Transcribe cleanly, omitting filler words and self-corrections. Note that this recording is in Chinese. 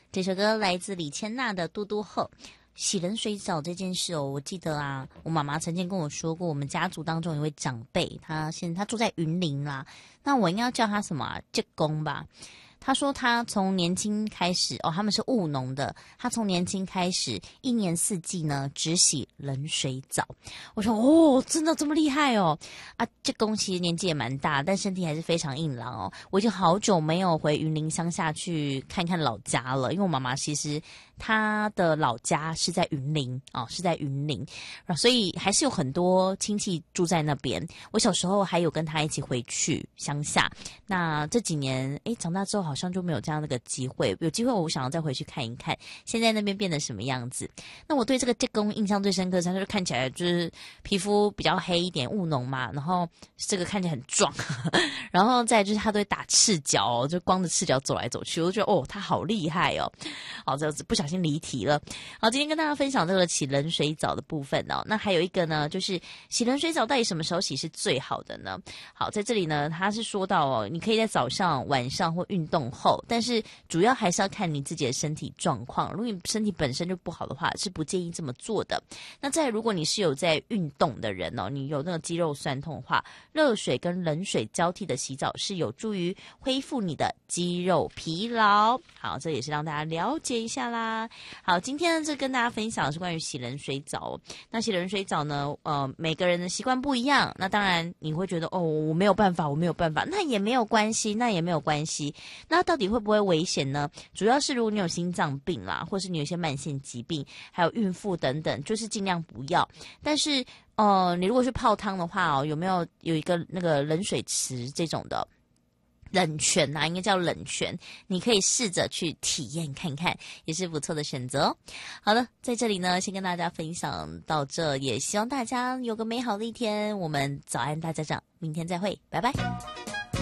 这首歌来自李千娜的《嘟嘟后》。洗冷水澡这件事哦，我记得啊，我妈妈曾经跟我说过，我们家族当中有一位长辈，他住在云林啦，那我应该要叫他什么啊？舅公吧。他说他从年轻开始哦，他们是务农的，他从年轻开始一年四季呢只洗冷水澡。我说哦，真的这么厉害哦啊！这公其实年纪也蛮大，但身体还是非常硬朗哦。我已经好久没有回云林乡下去看看老家了，因为我妈妈其实她的老家是在云林哦，是在云林，所以还是有很多亲戚住在那边。我小时候还有跟她一起回去乡下，那这几年长大之后好像就没有这样的个机会，有机会我想要再回去看一看，现在那边变得什么样子。那我对这个舅公印象最深刻，他就是看起来就是皮肤比较黑一点，务农嘛，然后这个看起来很壮，然后再就是他都会打赤脚就光着赤脚走来走去，我就觉得哦，他好厉害哦。好，这不小心离题了。好，今天跟大家分享这个洗冷水澡的部分哦。那还有一个呢，就是洗冷水澡到底什么时候洗是最好的呢？好，在这里呢，他是说到哦，你可以在早上、晚上或运动后，但是主要还是要看你自己的身体状况。如果你身体本身就不好的话，是不建议这么做的。那再如果你是有在运动的人哦，你有那个肌肉酸痛的话，热水跟冷水交替的洗澡是有助于恢复你的肌肉疲劳。好，这也是让大家了解一下啦。好，今天呢，这跟大家分享的是关于洗冷水澡。那洗冷水澡呢，每个人的习惯不一样。那当然你会觉得哦，我没有办法，那也没有关系。那到底会不会危险呢？主要是如果你有心脏病啦，或是你有一些慢性疾病，还有孕妇等等，就是尽量不要。但是你如果去泡汤的话哦，有一个那个冷水池这种的冷泉啊，应该叫冷泉，你可以试着去体验看看，也是不错的选择哦。好了，在这里呢，先跟大家分享到这，也希望大家有个美好的一天。我们早安大家长，明天再会，拜拜。